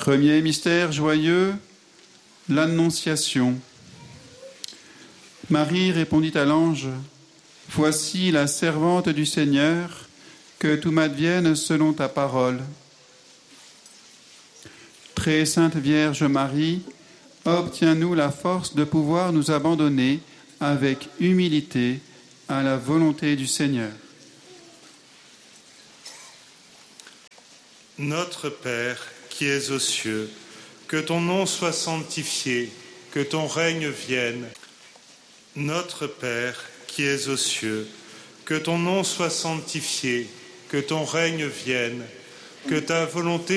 Premier mystère joyeux, l'Annonciation. Marie répondit à l'ange, « Voici la servante du Seigneur, que tout m'advienne selon ta parole. » Très sainte Vierge Marie, obtiens-nous la force de pouvoir nous abandonner avec humilité à la volonté du Seigneur. Notre Père, qui es aux cieux, que ton nom soit sanctifié, que ton règne vienne. Notre Père, qui es aux cieux, que ton nom soit sanctifié, que ton règne vienne, que ta volonté